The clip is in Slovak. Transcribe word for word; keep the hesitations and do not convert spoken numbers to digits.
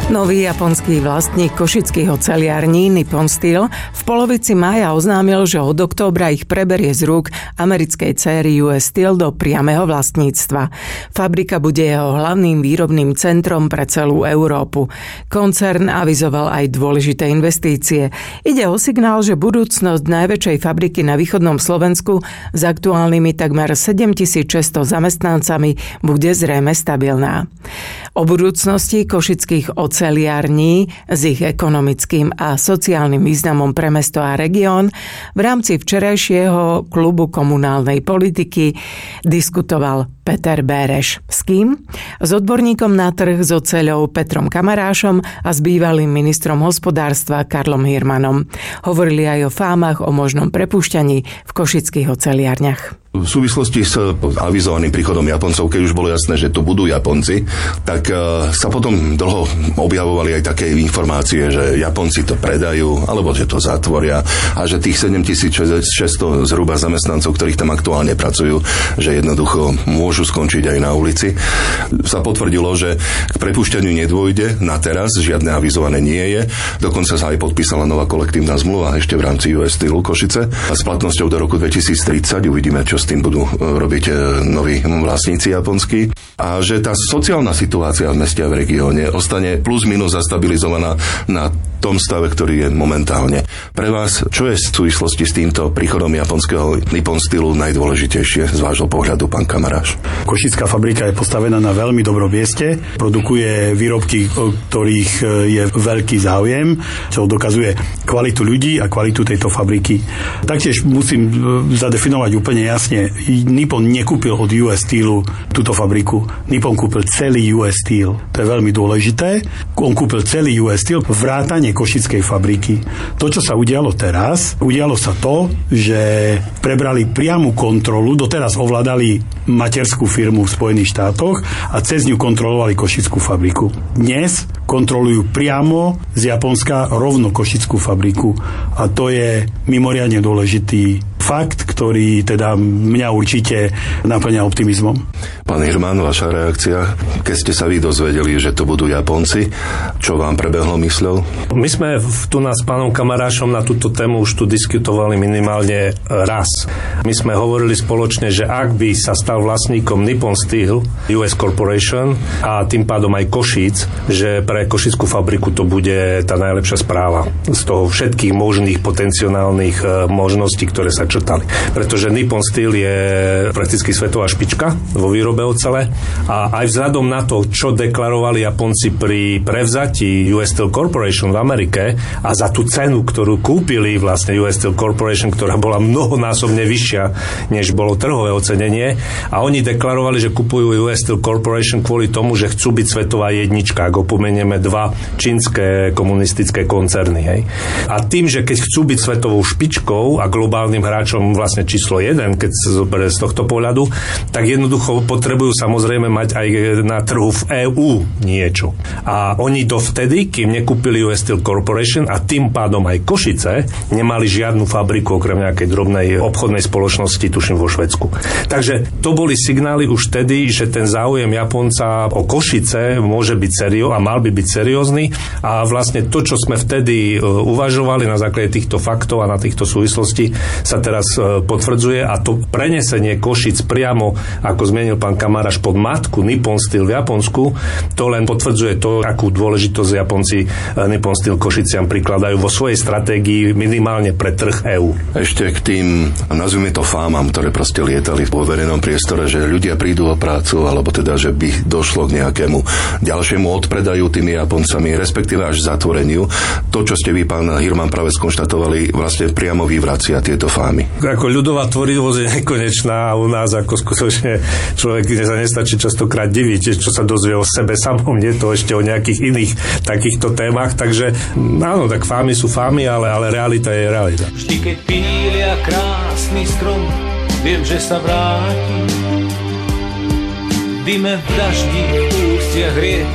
Nový japonský vlastník košických oceliarní Nippon Steel v polovici mája oznámil, že od októbra ich preberie z rúk americkej céry ú es Steel do priameho vlastníctva. Fabrika bude jeho hlavným výrobným centrom pre celú Európu. Koncern avizoval aj dôležité investície. Ide o signál, že budúcnosť najväčšej fabriky na východnom Slovensku s aktuálnymi takmer sedemtisícšesťsto zamestnancami bude zrejme stabilná. O budúcnosti košických oceliarní s ich ekonomickým a sociálnym významom pre mesto a región v rámci včerajšieho klubu komunálnej politiky diskutoval Peter Béreš. S kým? S odborníkom na trh s oceľou Petrom Kamarášom a s bývalým ministrom hospodárstva Karlom Hirmanom. Hovorili aj o fámach o možnom prepúšťaní v košických oceliarniach. V súvislosti s avizovaným príchodom Japoncov, keď už bolo jasné, že tu budú Japonci, tak sa potom dlho objavovali aj také informácie, že Japonci to predajú, alebo že to zatvoria a že tých sedemtisícšesťsto zhruba zamestnancov, ktorých tam aktuálne pracujú, že jednoducho môžu skončiť aj na ulici. Sa potvrdilo, že k prepušťaniu nedôjde na teraz, žiadne avizované nie je. Dokonca sa aj podpísala nová kolektívna zmluva ešte v rámci ú es Steel Košice a s platnosťou do roku dvetisíctridsať. Uvidíme, čo s tým budú robiť noví vlastníci japonskí. A že tá sociálna situácia v meste a v regióne ostane plus minus zastabilizovaná na tom stave, ktorý je momentálne. Pre vás, čo je v súvislosti s týmto príchodom japonského Nippon Steelu najdôležitejšie z vášho pohľadu, pán Kamaráš? Košická fabrika je postavená na veľmi dobrom mieste, produkuje výrobky, o ktorých je veľký záujem, čo dokazuje kvalitu ľudí a kvalitu tejto fabriky. Taktiež musím zadefinovať úplne jasne, Nippon nekúpil od ú es Steelu túto fabriku. Nippon kúpil celý ú es Steel. To je veľmi dôležité. On kúpil celý ú es Steel, vrátane košickej fabriky. To, čo sa udialo teraz, udialo sa to, že prebrali priamu kontrolu, doteraz ovládali materskú firmu v Spojených štátoch a cez ňu kontrolovali košickú fabriku. Dnes kontrolujú priamo z Japonska rovno košickú fabriku a to je mimoriadne dôležitý fakt, ktorý teda mňa určite naplňa optimizmom. Pán Hirman, vaša reakcia, keď ste sa vy dozvedeli, že to budú Japonci, čo vám prebehlo mysľou? My sme tu nás s pánom Kamarášom na túto tému už tu diskutovali minimálne raz. My sme hovorili spoločne, že ak by sa stal vlastníkom Nippon Steel, ú es Corporation a tým pádom aj Košíc, že pre košickú fabriku to bude tá najlepšia správa z toho všetkých možných potenciálnych možností, ktoré sa črtali. Pretože Nippon Steel je prakticky svetová špička vo výrobe ocele a aj vzhľadom na to, čo deklarovali Japonci pri prevzatí ú es Steel Corporation v Amerike a za tú cenu, ktorú kúpili vlastne ú es Steel Corporation, ktorá bola mnohonásobne vyššia, než bolo trhové ocenenie, a oni deklarovali, že kupujú ú es Steel Corporation kvôli tomu, že chcú byť svetová jednička, ak opomenieme dva čínske komunistické koncerny. Hej. A tým, že keď chcú byť svetovou špičkou a globálnym hráčom vlastne číslo jeden, keď sa zoberie z tohto pohľadu, tak jednoducho potrebujú samozrejme mať aj na trhu v EÚ niečo. A oni dovtedy, kým nekúpili ú es Steel Corporation a tým pádom aj Košice, nemali žiadnu fabriku okrem nejakej drobnej obchodnej spoločnosti, tuším vo Švédsku. Takže to boli signály už vtedy, že ten záujem Japonca o Košice môže byť serió a mal by byť seriózny a vlastne to, čo sme vtedy uvažovali na základe týchto faktov a na týchto súvislostí, sa teraz potvrdzuje a to prenesenie Košic priamo, ako zmienil pán Kamaráš, pod matku Nippon Steel v Japonsku, to len potvrdzuje to, akú dôležitosť Japonci Nippon Steel Košiciam prikladajú vo svojej stratégii minimálne pre trh EÚ. Ešte k tým, nazvime to fámam, ktoré proste lietali vo verejnom priestore, že ľudia prídu o prácu, alebo teda, že by došlo k nejakému ďalšiemu odpredaju tými Japoncami, respektíve až zatvoreniu. To, čo ste vy, pán Hirman, práve skonštatovali, vlastne priamo vyvracia tieto fámy. Ako ľudová tvorivosť je nekonečná a u nás ako skutočne človek sa nestačí častokrát diviť, čo sa dozvie o sebe samom, nie to ešte o nejakých iných takýchto témach, takže áno, tak fámy sú fámy, ale, ale realita je realita. Vždy keď pília krásny strom, viem, že sa vrátim. Dime v daždi, v ústiach riek,